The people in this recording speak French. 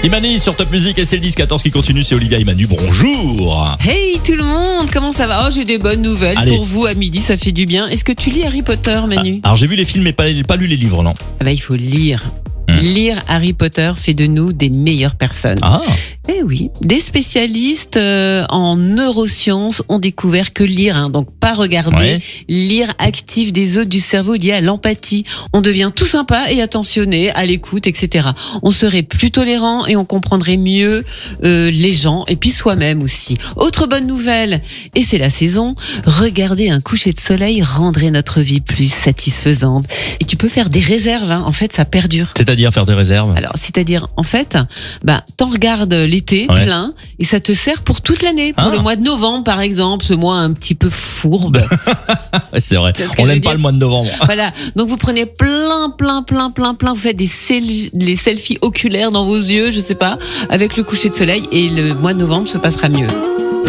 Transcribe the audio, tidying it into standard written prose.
Imani sur Top Music et c'est le 10-14 qui continue, c'est Olivia et Manu, bonjour. Hey tout le monde, comment ça va? Oh, j'ai des bonnes nouvelles pour vous à midi, ça fait du bien. Est-ce que tu lis Harry Potter, Manu? Alors j'ai vu les films mais pas lu les livres, non? Ah bah, il faut lire. Lire Harry Potter fait de nous des meilleures personnes. Ah. Eh oui, des spécialistes en neurosciences ont découvert que lire, donc pas regarder, lire active des zones du cerveau liées à l'empathie. On devient tout sympa et attentionné, à l'écoute, etc. On serait plus tolérant et on comprendrait mieux les gens et puis soi-même aussi. Autre bonne nouvelle, et c'est la saison, regarder un coucher de soleil rendrait notre vie plus satisfaisante. Et tu peux faire des réserves, en fait ça perdure. C'est-à-dire faire des réserves? Alors, c'est-à-dire, en fait, t'en regardes l'été plein et ça te sert pour toute l'année. Pour le mois de novembre, par exemple, ce mois un petit peu fourbe. C'est vrai. On n'aime pas le mois de novembre. Voilà. Donc, vous prenez plein. Vous faites des selfies oculaires dans vos yeux, je sais pas, avec le coucher de soleil et le mois de novembre se passera mieux.